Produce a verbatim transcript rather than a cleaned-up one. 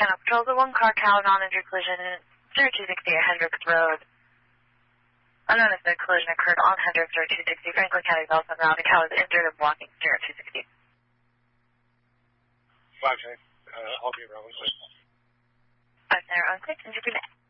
Canal Patrol, the one car Cal non-injury collision through two sixty at Hendricks Road. Unknown if the collision occurred on Hendricks Road two sixty. Franklin County is also now. The Cal is injured and blocking steer at two sixty. Five ten. Uh, I'll be around. Five there on quick. Injured connect.